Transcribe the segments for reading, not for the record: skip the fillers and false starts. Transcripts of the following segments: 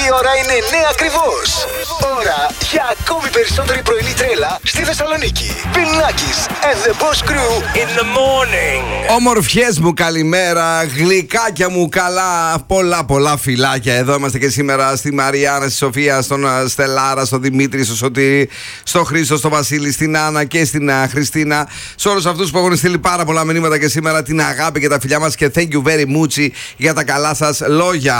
Η ώρα είναι 9 ακριβώς. Ώρα για ακόμη περισσότερη πρωινή τρέλα στη Θεσσαλονίκη. Bill Nackis and the Boss Crew in the morning. Ομορφιές μου, καλημέρα. Γλυκάκια μου, καλά. Πολλά φιλάκια. Εδώ είμαστε και σήμερα στη Μαριάννα, στη Σοφία, στον Στελάρα, στον Δημήτρη, στον Σωτήρη, στον Χρήστο, στον Βασίλη, στην Άννα και στην Χριστίνα. Σε όλους αυτούς που έχουν στείλει πάρα πολλά μηνύματα και σήμερα, την αγάπη και τα φιλιά μας και thank you very much για τα καλά σας λόγια.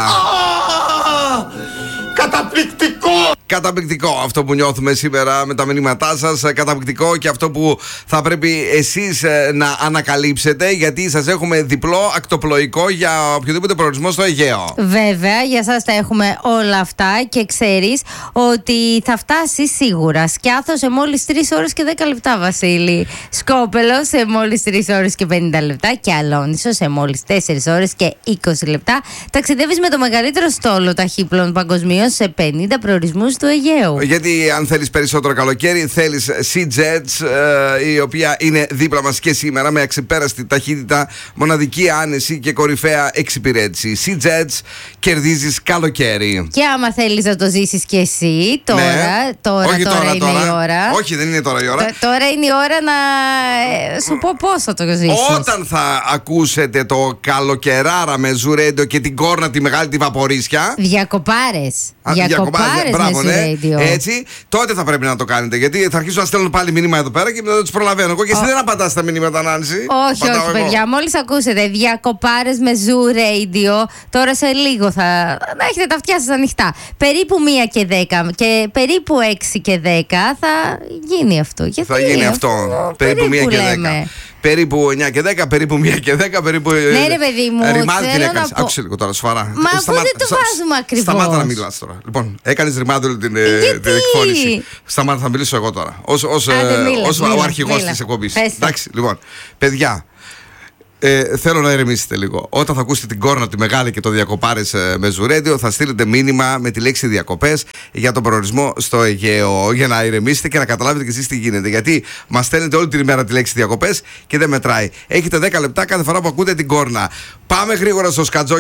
Καταπληκτικό! Καταπληκτικό αυτό που νιώθουμε σήμερα με τα μηνύματά σας. Καταπληκτικό και αυτό που θα πρέπει εσείς να ανακαλύψετε, γιατί σας έχουμε διπλό ακτοπλοϊκό για οποιοδήποτε προορισμό στο Αιγαίο. Βέβαια, για σας τα έχουμε όλα αυτά και ξέρεις ότι θα φτάσει σίγουρα. Σκιάθο σε μόλις 3 ώρες και 10 λεπτά, Βασίλη. Σκόπελο σε μόλις 3 ώρες και 50 λεπτά και Αλόνισο σε μόλις 4 ώρες και 20 λεπτά. Ταξιδεύεις με το μεγαλύτερο στόλο ταχύπλων παγκοσμίως σε 50 προορισμούς του Αιγαίου. Γιατί αν θέλεις περισσότερο καλοκαίρι, θέλεις SeaJets, η οποία είναι δίπλα μας και σήμερα με αξεπέραστη ταχύτητα, μοναδική άνεση και κορυφαία εξυπηρέτηση. SeaJets, κερδίζεις καλοκαίρι. Και άμα θέλεις να το ζήσεις και εσύ, τώρα, ναι. τώρα είναι η ώρα. Όχι, δεν είναι τώρα η ώρα. Τώρα είναι η ώρα να σου πω πώς θα το ζήσεις. Όταν θα ακούσετε το καλοκαιράρα με Zoo Radio και την κόρνα τη μεγάλη τη βαπορίσια. Διακοπάρες. Μπράβο, με ναι. Radio. Έτσι, τότε θα πρέπει να το κάνετε. Γιατί θα αρχίσουν να στέλνουν πάλι μήνυμα εδώ πέρα και μετά δεν τους προλαβαίνω. Εγώ και εσύ δεν απαντάς τα μηνύματα, Νάνση. Όχι, παιδιά. Μόλις ακούσετε διακοπάρες με Zoo Radio, τώρα σε λίγο θα έχετε τα αυτιά σας ανοιχτά. Περίπου 1 και 10 και περίπου 6 και 10 θα γίνει αυτό. Γιατί θα γίνει αυτό. Περίπου 1 και 10. Περίπου 9 και 10, περίπου 1 και 10 περίπου. Ναι, ρε παιδί μου. Ρημάδι την έκανες. Άκουσε λίγο τώρα, σοβαρά. Μα αφού δεν το βάζουμε ακριβώς. Σταμάτα να μιλάς τώρα. Λοιπόν, έκανες ρημάδι όλη την εκφώνηση. Σταμάτα, θα μιλήσω εγώ τώρα. Ως ο αρχηγός της εκπομπής. Εντάξει, λοιπόν, παιδιά. Θέλω να ηρεμήσετε λίγο. Όταν θα ακούσετε την κόρνα τη μεγάλη και το διακοπάρες με Zoo Radio, θα στείλετε μήνυμα με τη λέξη διακοπές για τον προορισμό στο Αιγαίο. Για να ηρεμήσετε και να καταλάβετε και εσείς τι γίνεται. Γιατί μας στέλνετε όλη την ημέρα τη λέξη διακοπές και δεν μετράει. Έχετε 10 λεπτά κάθε φορά που ακούτε την κόρνα. Πάμε γρήγορα στο σκατζό.